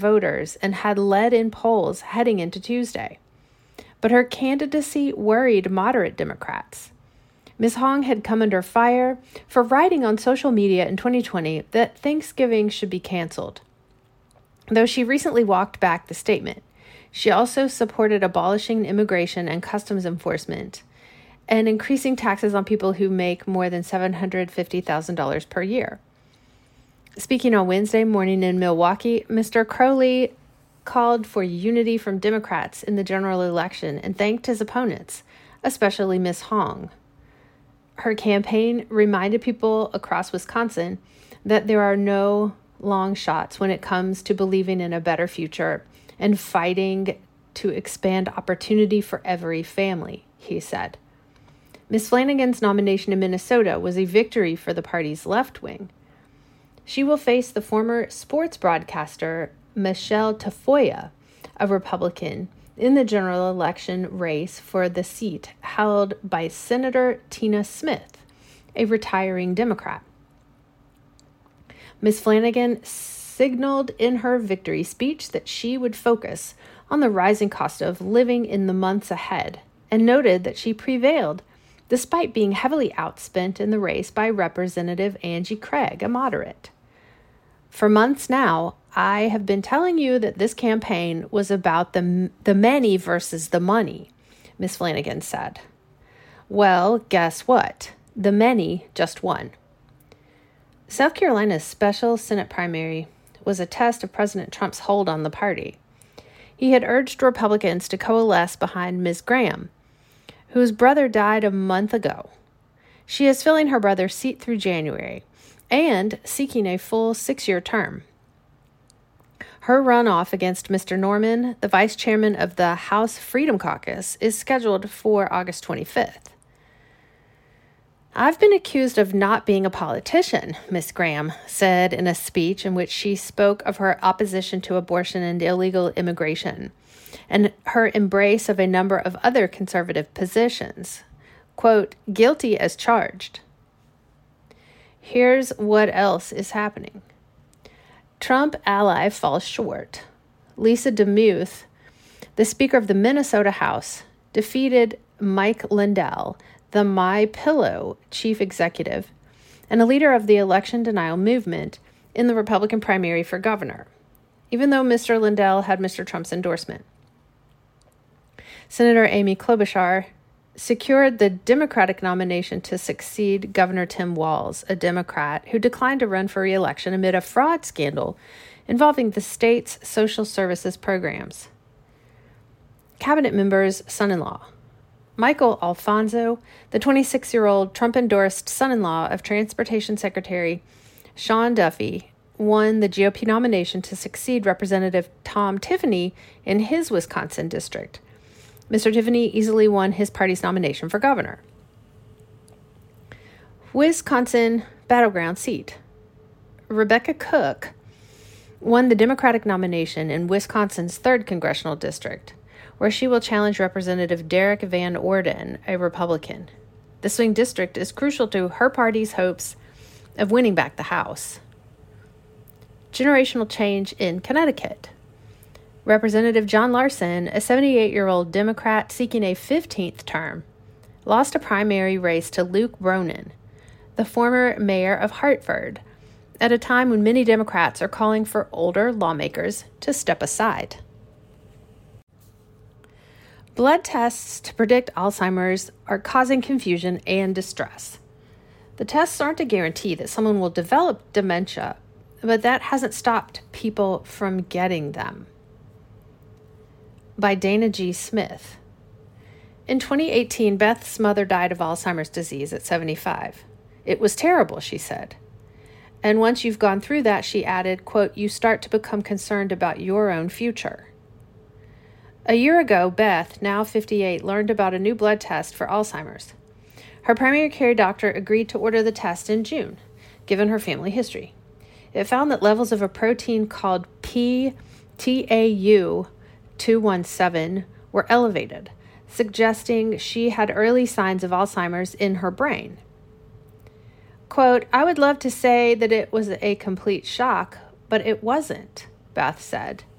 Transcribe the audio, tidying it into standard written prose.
voters and had led in polls heading into Tuesday. But her candidacy worried moderate Democrats. Ms. Hong had come under fire for writing on social media in 2020 that Thanksgiving should be canceled. Though she recently walked back the statement, she also supported abolishing immigration and customs enforcement and increasing taxes on people who make more than $750,000 per year. Speaking on Wednesday morning in Milwaukee, Mr. Crowley called for unity from Democrats in the general election and thanked his opponents, especially Ms. Hong. Her campaign reminded people across Wisconsin that there are no long shots when it comes to believing in a better future and fighting to expand opportunity for every family, he said. Ms. Flanagan's nomination in Minnesota was a victory for the party's left wing. She will face the former sports broadcaster Michelle Tafoya, a Republican, in the general election race for the seat held by Senator Tina Smith, a retiring Democrat. Ms. Flanagan signaled in her victory speech that she would focus on the rising cost of living in the months ahead and noted that she prevailed despite being heavily outspent in the race by Representative Angie Craig, a moderate. For months now, I have been telling you that this campaign was about the many versus the money, Ms. Flanagan said. Well, guess what? The many just won. South Carolina's special Senate primary was a test of President Trump's hold on the party. He had urged Republicans to coalesce behind Ms. Graham, whose brother died a month ago. She is filling her brother's seat through January and seeking a full 6-year term. Her runoff against Mr. Norman, the vice chairman of the House Freedom Caucus, is scheduled for August 25th. I've been accused of not being a politician, Ms. Graham said in a speech in which she spoke of her opposition to abortion and illegal immigration and her embrace of a number of other conservative positions. Quote, guilty as charged. Here's what else is happening. Trump ally falls short. Lisa DeMuth, the Speaker of the Minnesota House, defeated Mike Lindell, the MyPillow chief executive, and a leader of the election denial movement in the Republican primary for governor, even though Mr. Lindell had Mr. Trump's endorsement. Senator Amy Klobuchar secured the Democratic nomination to succeed Governor Tim Walz, a Democrat who declined to run for re-election amid a fraud scandal involving the state's social services programs. Cabinet member's son-in-law, Michael Alfonso, the 26-year-old Trump-endorsed son-in-law of Transportation Secretary Sean Duffy, won the GOP nomination to succeed Representative Tom Tiffany in his Wisconsin district. Mr. Tiffany easily won his party's nomination for governor. Wisconsin battleground seat. Rebecca Cook won the Democratic nomination in Wisconsin's 3rd congressional district, where she will challenge Representative Derek Van Orden, a Republican. The swing district is crucial to her party's hopes of winning back the House. Generational change in Connecticut. Representative John Larson, a 78-year-old Democrat seeking a 15th term, lost a primary race to Luke Bronin, the former mayor of Hartford, at a time when many Democrats are calling for older lawmakers to step aside. Blood tests to predict Alzheimer's are causing confusion and distress. The tests aren't a guarantee that someone will develop dementia, but that hasn't stopped people from getting them. By Dana G. Smith. In 2018, Beth's mother died of Alzheimer's disease at 75. It was terrible, she said. And once you've gone through that, she added, quote, you start to become concerned about your own future. A year ago, Beth, now 58, learned about a new blood test for Alzheimer's. Her primary care doctor agreed to order the test in June, given her family history. It found that levels of a protein called pTau217 were elevated, suggesting she had early signs of Alzheimer's in her brain. Quote, I would love to say that it was a complete shock, but it wasn't, Beth said.